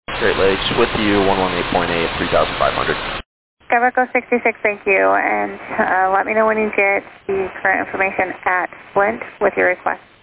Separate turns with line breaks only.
Great Lakes with you, 118.8, 3,500.
Skybarco 66, thank you, and let me know when you get the current information at Flint with your request.